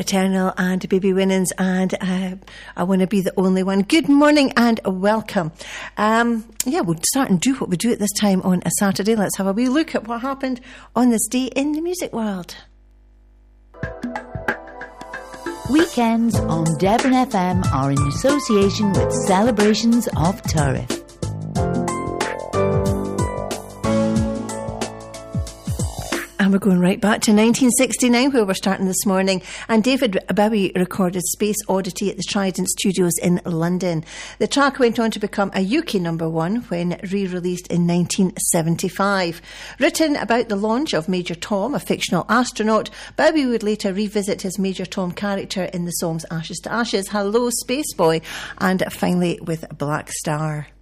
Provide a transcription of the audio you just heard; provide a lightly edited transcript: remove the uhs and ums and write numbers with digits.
Eternal and Baby Winans, and I Want to Be the Only One. Good morning and welcome. We'll start and do what we do at this time on a Saturday. Let's have a wee look at what happened on this day in the music world. Weekends on Devon FM are in association with Celebrations of Turriff. And we're going right back to 1969, where we're starting this morning. And David Bowie recorded Space Oddity at the Trident Studios in London. The track went on to become a UK number one when re-released in 1975. Written about the launch of Major Tom, a fictional astronaut, Bowie would later revisit his Major Tom character in the songs Ashes to Ashes, Hello Space Boy, and finally with Black Star.